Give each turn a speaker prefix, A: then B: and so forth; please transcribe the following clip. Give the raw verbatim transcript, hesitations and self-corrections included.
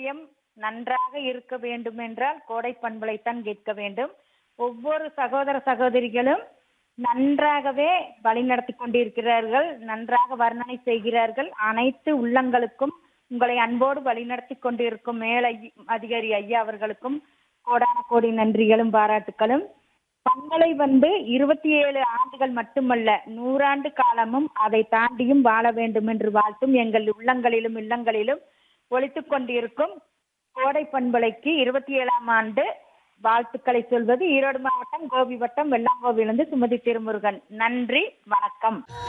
A: சமுதாயம் நன்றாக இருக்க வேண்டும் என்றால் கோடை பண்பலைத்தான் கேட்க வேண்டும். ஒவ்வொரு சகோதர சகோதரிகளும் நன்றாகவே வழிநடத்தி கொண்டிருக்கிறார்கள், நன்றாக வர்ணனை செய்கிறார்கள். அனைத்து உள்ளங்களுக்கும் உங்களை அன்போடு வழிநடத்தி கொண்டிருக்கும் மேல் அதிகாரி ஐயா அவர்களுக்கும் கோடான கோடி நன்றிகளும் பாராட்டுகளும். பண்பலை வந்து இருபத்தி ஏழு ஆண்டுகள் மட்டுமல்ல, நூறாண்டு காலமும் அதை தாண்டியும் வாழ வேண்டும் என்று வாழ்த்தும் எங்கள் உள்ளங்களிலும் இல்லங்களிலும் ஒலித்துக் கொண்டிருக்கும் கோடை பண்பலைக்கு இருபத்தி ஏழாம் ஆண்டு வாழ்த்துக்களை சொல்வது ஈரோடு மாவட்டம் கோபி வட்டம் வெள்ளாங்கோவிலிருந்து சுமதி திருமுருகன். நன்றி, வணக்கம்.